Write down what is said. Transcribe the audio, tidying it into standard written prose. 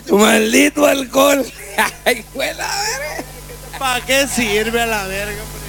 Tu maldito alcohol. Ay, fue la verga. ¿Para qué sirve a la verga?